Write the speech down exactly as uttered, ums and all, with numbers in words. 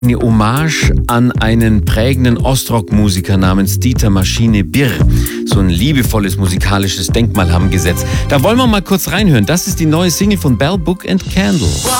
Eine Hommage an einen prägenden Ostrock-Musiker namens Dieter Maschine Birr. So ein liebevolles musikalisches Denkmal haben gesetzt. Da wollen wir mal kurz reinhören. Das ist die neue Single von Bell, Book and Candle.